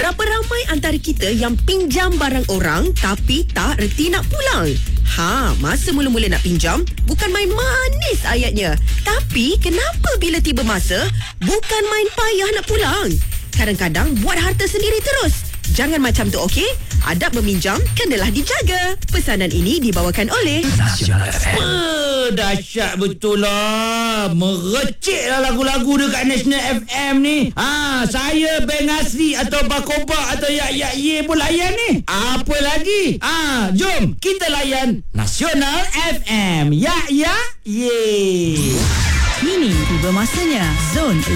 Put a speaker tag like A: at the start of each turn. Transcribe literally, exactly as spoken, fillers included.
A: Berapa ramai antara kita yang pinjam barang orang tapi tak reti nak pulang? Ha, masa mula-mula nak pinjam, bukan main manis ayatnya. Tapi kenapa bila tiba masa, bukan main payah nak pulang? Kadang-kadang buat harta sendiri terus. Jangan macam tu, okey? Adab meminjam kenalah dijaga. Pesanan ini dibawakan oleh
B: Nasional F M.
C: Oh, dahsyat betul lah. Merecik lah lagu-lagu dekat Nasional F M ni. Ha, saya Beng Asri atau Bakoba atau Yak Yak Ye pun layan ni. Apa lagi? Ha, jom kita layan Nasional F M. Yak Yak Ye.
D: Kini tiba masanya Zone